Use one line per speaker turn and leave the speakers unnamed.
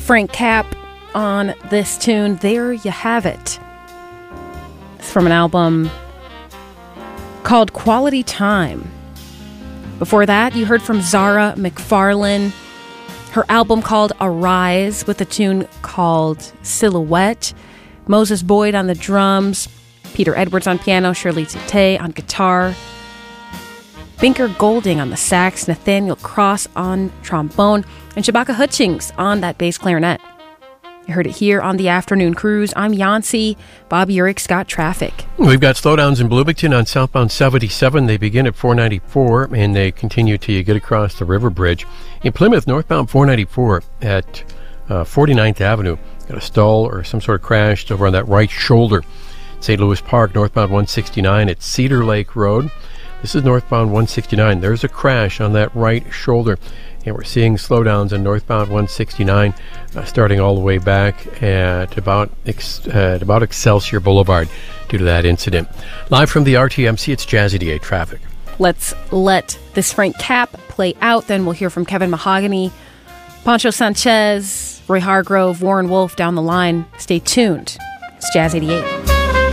Frank Capp on this tune, There You Have It. It's from an album called Quality Time. Before that, you heard from Zara McFarlane, her album called Arise with a tune called Silhouette. Moses Boyd on the drums, Peter Edwards on piano, Shirley Tete on guitar, Binker Golding on the sax, Nathaniel Cross on trombone, and Shabaka Hutchings on that bass clarinet. You heard it here on the Afternoon Cruise. I'm Yancey. Bobby Urick's got traffic.
We've got slowdowns in Bloomington on southbound 77. They begin at 494 and they continue till you get across the River Bridge. In Plymouth, northbound 494 at 49th Avenue. Got a stall or some sort of crash over on that right shoulder. St. Louis Park, northbound 169 at Cedar Lake Road. This is northbound 169. There's a crash on that right shoulder. And we're seeing slowdowns on northbound 169 starting all the way back at about Excelsior Boulevard due to that incident. Live from the RTMC, it's Jazzy D8 Traffic.
Let's let this Frank Capp play out. Then we'll hear from Kevin Mahogany, Pancho Sanchez, Roy Hargrove, Warren Wolf down the line. Stay tuned. It's Jazz 88.